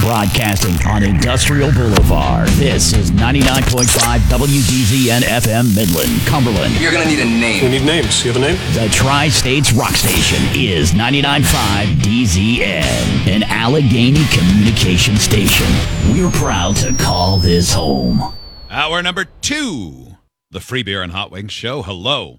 Broadcasting on Industrial Boulevard. This is 99.5 WDZN FM Midland, Cumberland. You're going to need a name. We need names. You have a name? The Tri-States Rock Station is 99.5 DZN, an Allegheny communication station. We're proud to call this home. Hour number 2, the Free Beer and Hot Wings Show. Hello.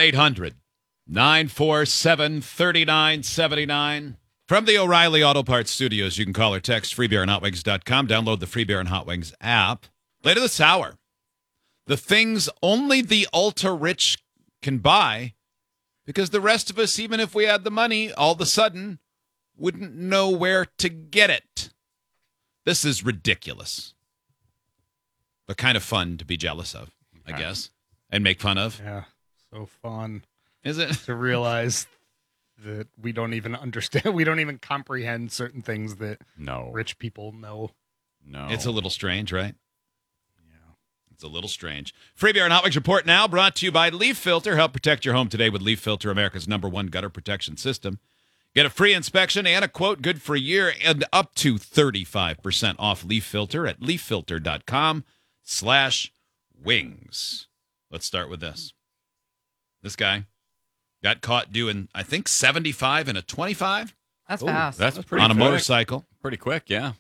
1-800-947-3979. From the O'Reilly Auto Parts Studios, you can call or text freebeerandhotwings.com. Download the Free Beer and Hot Wings app. Later this hour, the things only the ultra-rich can buy, because the rest of us, even if we had the money, all of a sudden wouldn't know where to get it. This is ridiculous, but kind of fun to be jealous of, I guess, and make fun of. Yeah, so fun. Is it? To realize that we don't even understand, we don't even comprehend certain things that rich people know. No. It's a little strange, right? Yeah. It's a little strange. Free Beer and Hot Wings Report now brought to you by Leaf Filter. Help protect your home today with Leaf Filter, America's #1 gutter protection system. Get a free inspection and a quote good for a year and up to 35% off Leaf Filter at leaffilter.com/wings. Let's start with this. This guy got caught doing, I think, 75 and a 25. That's fast. That's pretty on a quick. motorcycle. Pretty quick, yeah.